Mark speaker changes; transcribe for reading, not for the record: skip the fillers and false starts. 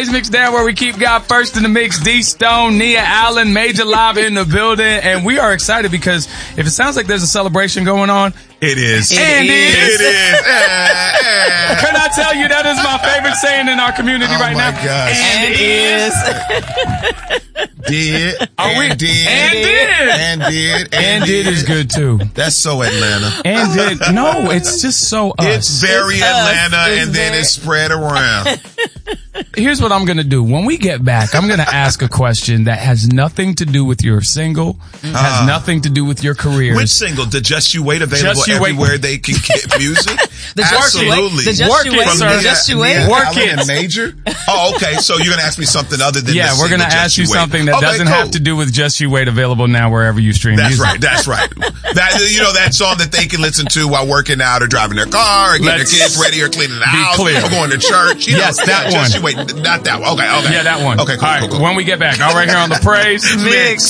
Speaker 1: Praise Mix Down, where we keep God first in the mix. D Stone, Nia Allen, Major Live in the building. And we are excited because if it sounds like there's a celebration going on,
Speaker 2: it is.
Speaker 1: Can I tell you that is my favorite saying in our community right now?
Speaker 2: Oh my gosh.
Speaker 1: And it is. And did is good too.
Speaker 2: That's so Atlanta.
Speaker 1: And did. No, it's just so us.
Speaker 2: It's very Atlanta, and then it's spread around.
Speaker 1: Here's what I'm going to do. When we get back, I'm going to ask a question that has nothing to do with your single, has nothing to do with your career.
Speaker 2: Which single? The Just You Wait available everywhere they can get music?
Speaker 3: Absolutely. The Just You Wait. Just You Wait.
Speaker 1: Work it.
Speaker 2: And Major? Oh, okay. So you're going to ask me something other than
Speaker 1: we're going to ask you something that doesn't have to do with Just You Wait, available now wherever you stream music.
Speaker 2: That's right. That song that they can listen to while working out or driving their car or getting their kids ready or cleaning the house or going to church.
Speaker 1: That one.
Speaker 2: Just You Wait. Not that one. Okay.
Speaker 1: Yeah, that one.
Speaker 2: Okay, cool.
Speaker 1: All right, when we get back, all right here on the Praise Mix.